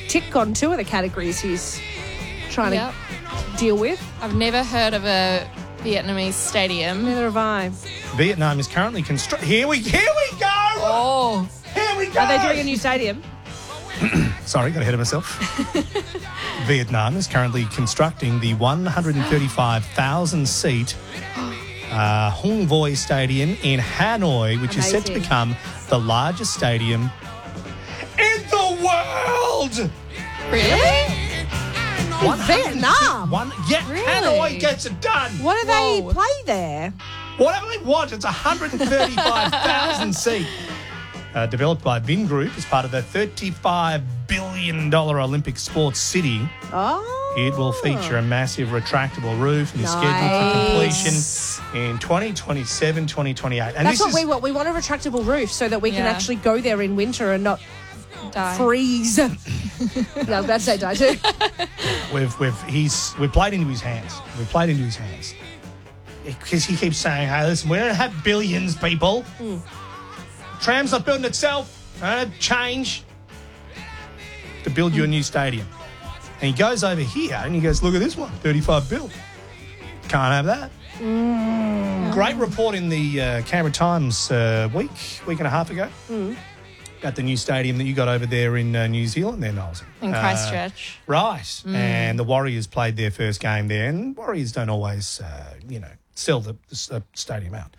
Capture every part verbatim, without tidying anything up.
tick on two of the categories he's trying Yep. to deal with. I've never heard of a Vietnamese stadium. Neither have I. Vietnam is currently constructing. Here we, here we go. Oh, Here we go. Are they doing a new stadium? Sorry, got ahead of myself. Vietnam is currently constructing the one hundred thirty-five thousand seat uh, Hung Voi Stadium in Hanoi, which is set to Amazing. become the largest stadium in the world. really? One hundred Vietnam? One, yeah, Really? Hanoi gets it done. What do they Whoa. play there? Whatever they want, it's one hundred thirty-five thousand seat. Uh, developed by Vin Group as part of the thirty-five billion dollars Olympic Sports City. Oh. It will feature a massive retractable roof and is scheduled Nice. for completion in twenty twenty-seven, twenty twenty-eight. And That's this what is, we want. We want a retractable roof so that we can Yeah. actually go there in winter and not Die. freeze. No, I was about to say die too. We've we've he's we've played into his hands. We've played into his hands because he keeps saying, "Hey, listen, we don't have billions, people. Mm. Tram's not building itself. I don't have change to build you a new stadium." And he goes over here and he goes, "Look at this one, thirty-five bill. Can't have that." Mm. Great report in the uh, Canberra Times uh, week, week and a half ago. Mm. About the new stadium that you got over there in uh, New Zealand there, Niles. In Uh, Christchurch. Right. And the Warriors played their first game there, and Warriors don't always, uh, you know, sell the, the uh, stadium out.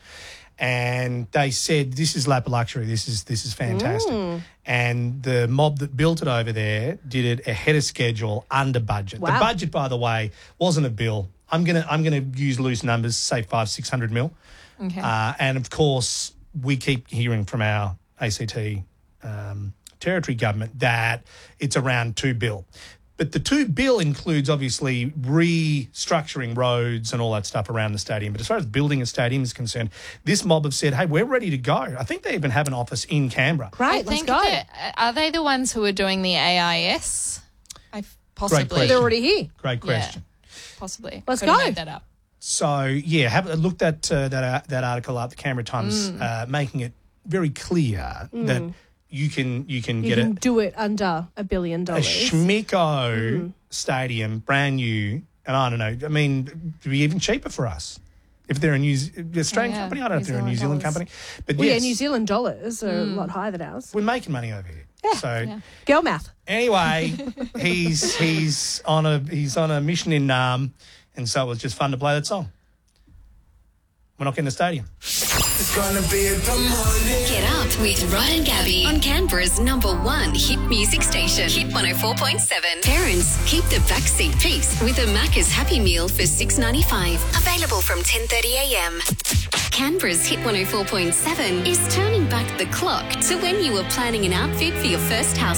And they said, this is lap of luxury, this is this is fantastic. And the mob that built it over there did it ahead of schedule, under budget. The Wow. budget, by the way, wasn't a bill. I'm gonna I'm gonna use loose numbers, say five, six hundred mil. Okay. Uh, and of course, we keep hearing from our A C T um, territory government that it's around two bill. But the two bill includes obviously restructuring roads and all that stuff around the stadium. But as far as building a stadium is concerned, this mob have said, hey, we're ready to go. I think they even have an office in Canberra. Great, I let's think go. that- are they the ones who are doing the A I S? I possibly. question. They're already here. Great question. Possibly. Let's Could have go. Made that up. So, yeah, have a look that, uh, that, uh, that article up, the Canberra Times, Mm. uh, making it very clear that you can you can You get can a, do it under a billion a dollars. schmicko stadium, brand new, and I don't know, I mean, it'd be even cheaper for us. If they're a New Z- Australian Oh, yeah, company, I don't know if New they're a New Zealand Zealand dollars. company. But Well, yes, yeah, New Zealand dollars are a lot higher than ours. we're making money over here. so Yeah. Girl math. anyway, he's he's on a he's on a mission in Nam, and so it was just fun to play that song. We're not getting a stadium. It's gonna be a good morning. Get up with Ryan and Gabby on Canberra's number one hit music station, Hit one oh four point seven. Parents, keep the backseat peace with a Macca's Happy Meal for six ninety-five. Available from ten thirty a m. Canberra's Hit one oh four point seven is turning back the clock to when you were planning an outfit for your first house